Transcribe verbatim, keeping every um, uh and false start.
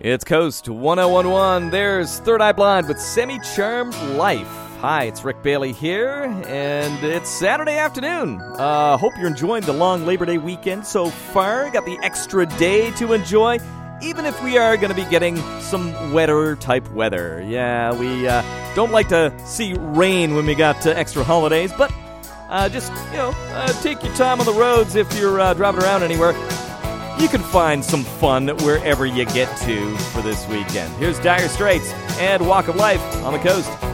It's Coast one oh one one. There's Third Eye Blind with Semi-Charmed Life. Hi, it's Rick Bailey here, and it's Saturday afternoon. Uh, hope you're enjoying the long Labor Day weekend so far. Got the extra day to enjoy, even if we are going to be getting some wetter type weather. Yeah, we uh, don't like to see rain when we got uh, extra holidays, but uh, just, you know, uh, take your time on the roads if you're uh, driving around anywhere. You can find some fun wherever you get to for this weekend. Here's Dire Straits and Walk of Life on the Coast.